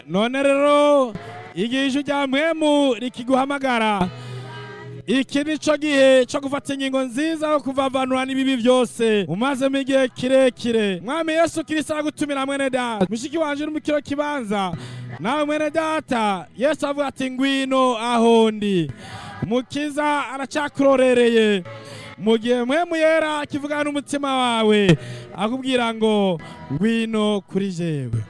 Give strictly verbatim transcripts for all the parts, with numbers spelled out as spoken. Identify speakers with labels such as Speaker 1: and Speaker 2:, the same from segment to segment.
Speaker 1: none rero igihe ijwi rya mpwemu rikiguhamagara, iki nico gihe cyo gufata ingingo nziza yo kuvavanura n'ibibi byose umazemo igihe kirekire. Mwami Yesu Kristo aragutumira mwene data, mushiki wanje uri mu kiro kibanza, nawe mwene data Yesu avuga ati ngwino aho ndi. Umukiza aracakurorereye mu gihe mpwemu yera akivugana n'umutima wawe akubwira ngo ngwino kuri jewe.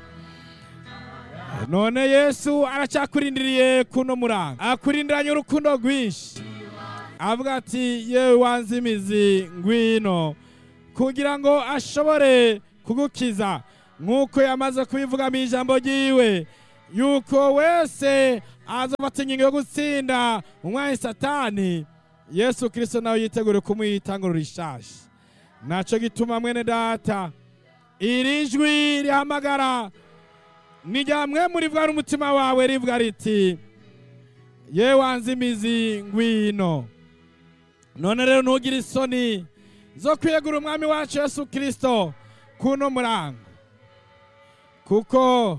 Speaker 1: None Yesu aracakurindiriye kuno muranga, akurindiranye urukundo rwinshi, avuga ati yewe wanze imizi ngwino, kugira ngo ashobore kugukiza nk'uko yamaze kubivuga mu ijambo ryiwe yuko wese azofata ingingo yo gutsinda umwanzi Satani. Yesu Kristo nawe yitegure kumwitangurura ishashi. Naco gituma mwene data iri jwi rihamagara ni rya mpwemu rivuga n'umutima wawe rivuga riti yewe wanze imizi ngwino. None rero ntugire isoni zo kwiyegura umwami wacu Yesu Kristo kuno murango, kuko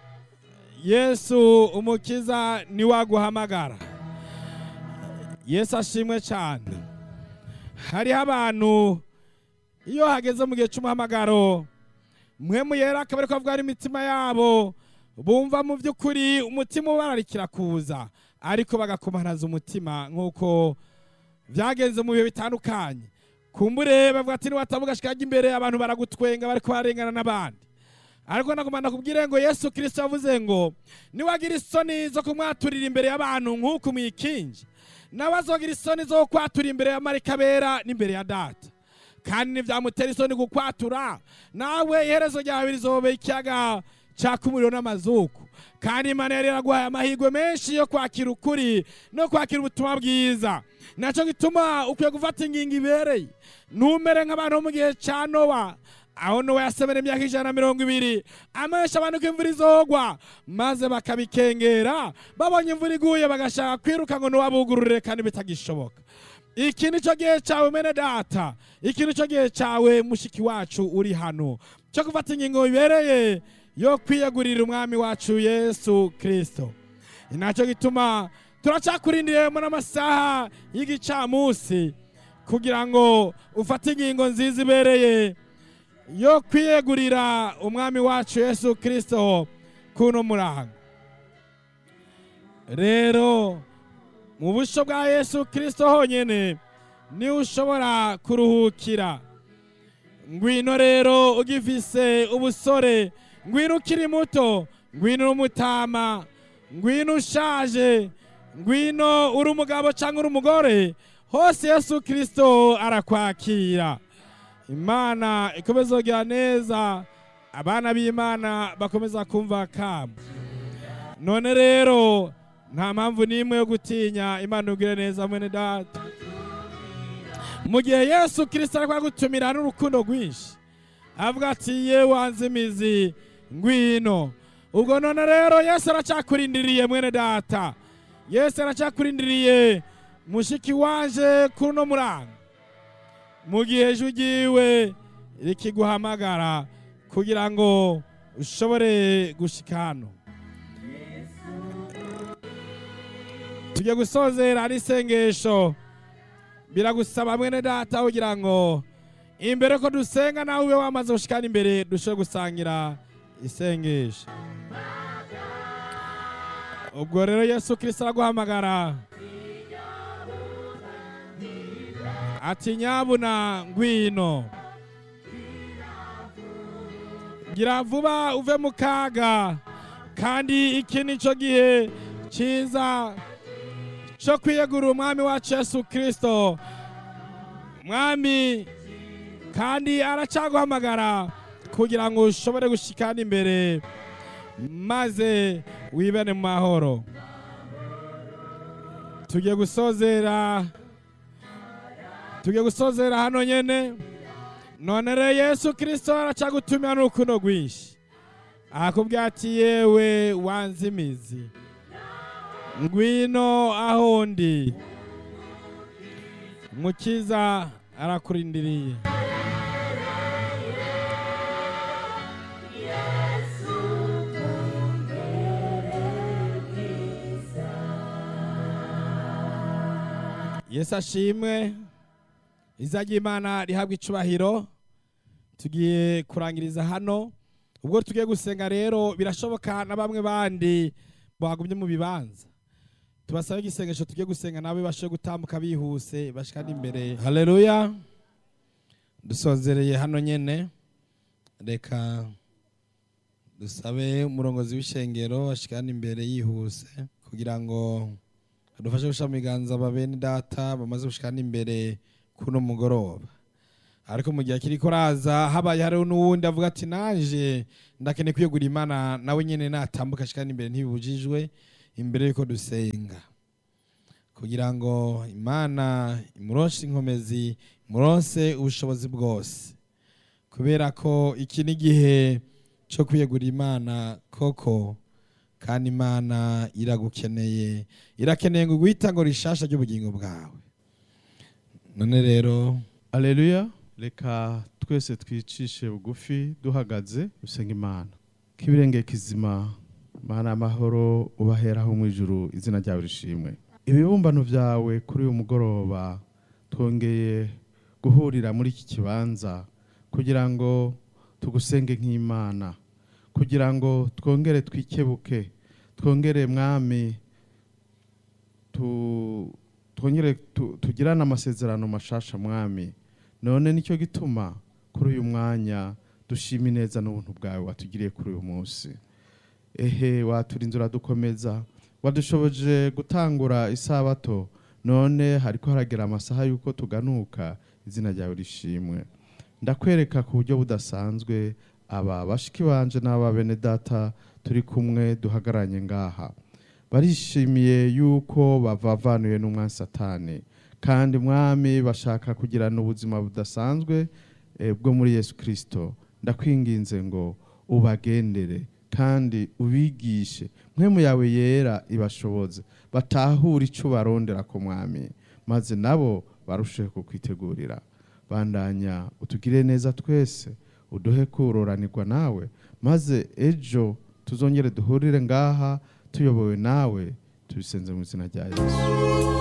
Speaker 1: Yesu umukiza ni waguhamagara. Yesu ashimwe cyane. Hariho abantu iyo hageze mu gihe cy'umuhamagaro mpwemu yera akaba ariko avuga imitima yabo, bumva mu by'ukuri umutima ubararikira kuza ariko bagakomanaza umutima nk'uko byagenze mu bihe bitandukanye. Kumbure bavuga ati niwatavuga shikaje imbere abantu baragutwenga bariko barengana n'abandi, ariko nakomanda kubwire ngo Yesu Kristo yavuze ngo niwagira isoni zo kumwaturira imbere y'abantu nk'uko mwikinje, nawe azogira isoni zo kwatura imbere ya marika bera n'imbere ya data. Kandi nivyamutera isoni gukwatura, nawe iherezo ryawe rizobe ikiyaga caka umuriro n'amazuku. Kandi Imana yari yaraguhaye amahirwe menshi yo kwakira ukuri no kwakira ubutumwa bwiza. Naco gituma ukwiye gufata ingingo ibereye, ntumere nk'abantu bo mu gihe ca Nowa, aho Nowa yasemera imyaka ijana na mirongo ibiri amesha abantu ko imvura izogwa, maze bakabikengera, babonye imvura iguye bagashaka kwiruka ngo Nowa bugurure kandi bitagishoboka. Iki nico gihe cawe mene data, iki nico gihe cawe mushiki wacu uri hano cyo gufata ingingo ibereye yo kwiyegurira umwami wacu Yesu Kristo. Inaco gituma turacakurindiriye mu n'amasaha y'igicamusi kugira ngo ufate ingingo nziza ibereye yo kwiyegurira umwami wacu Yesu Kristo kuno muranga. Rero mu busho bwa Yesu Kristo honyene ni ushobora kuruhukira. Ngwino rero ugifise ubusore, ngwino ukiri muto, ngwino umutama, ngwino ushaje, ngwino uri umugabo cyangwa uri umugore, hose Yesu Kristo arakwakira. Imana ikomeza kugira neza, abana b'Imana bakomeza kumva kamo. None rero nta mpamvu n'imwe yo gutinya, Imana ugire neza mwene data. Mu gihe Yesu Kristo ariko agutumira n'urukundo rwinshi, avuga ati yewe wanze imizi ngwino. Ubwo none rero Yesu aracakurindiriye mwene data, Yesu aracakurindiriye mushiki wanje kuno muranga, mu gihe ijwi ryiwe rikiguhamagara kugira ngo ushobore gushika hano. Tugiye gusozera ari isengesho, biragusaba mwene data kugira ngo imbere ko dusenga nawe ube wamaze gushikana imbere dushobore gusangira isengesho. Ubwo rero Yesu Kristo araguhamagara ati nyabuna ngwino, gira vuba uve mu kaga, kandi iki nico gihe ciza cyo kwiyegura umwami wacu Yesu Kristo. Mwami kandi aracaguhamagara kugira ngo ushobore gushikana imbere maze wibene mu mahoro. Tugiye gusozera tugiye gusozera hano nyene. None rero Yesu Kristo aracagutumira n'urukundo rwinshi, akubwira ati yewe wanze imizi ngwino aho ndi. Mukiza arakurindiriye. Yesu ashimwe. Iza ry'Imana rihabwa icubahiro. Tugiye kurangiriza hano. Ubwo tugiye gusenga rero birashoboka na bamwe bandi bagumye mu bibanza. Tubasabe igisengesho tugiye gusenga nawe bashe gutambuka bihuse bashikana imbere. Haleluya. Dusozereye hano nyene. Reka dusabe umurongozi w'ishengero ashikana imbere yihuse kugira ngo adufashe gusha mu biganza babene data bamaze gushikana imbere kuno mugoroba. Ariko mu gihe kiriko raza habaye hari n'uwundi avuga ati naje ndakene kwiyegura Imana nawe nyene natambuka ashikana imbere ntibibujijwe imbere yuko dusenga kugira ngo Imana imuronse inkomezi imuronse ubushobozi bwose kubera ko iki ni gihe cyo kwiyegura Imana koko kandi Imana iragukeneye irakeneye ngo guhita ngo rishasha ry'ubugingo bwawe. None rero
Speaker 2: Haleluya. Reka twese twicishe bugufi duhagaze dusenga Imana. Kibirenge kizima Mana amahoro ubaheraho mu ijuru izina ryawe rishimwe. Ibibumbano vyawe kuri uyu mugoroba twongeye guhurira muri iki kibanza kugira ngo tugusenge nk'Imana, kugira ngo twongere twikebuke, twongere mwami tu twongere tu, tugirana amasezerano mashasha mwami. None nicyo gituma kuri uyu mwanya dushima neza n'ubuntu bwawe watugiriye kuri uyu munsi. Ehe waturinze uradukomeza, wadushoboje gutangura isabato, none hariko haragera amasaha yuko tuganuka, izina ryawe rishimwe. Ndakwereka ku buryo budasanzwe aba bashiki banje n'aba bene data turi kumwe duhagaranye ngaha. Barishimiye yuko bavavanuye n'umwansi Satani, kandi mwami bashaka kugirana ubuzima budasanzwe e, bwo muri Yesu Kristo. Ndakwinginze ngo ubagendere kandi ubigishe, mpwemu yawe yera ibashoboze batahure ico barondera ko mwami, maze nabo barusheho kukwitegurira. Bandanya utugire neza twese, uduhe kuroranirwa nawe, maze ejo tuzongere duhurire ngaha tuyobowe nawe, tubisenze mu izina rya Yesu.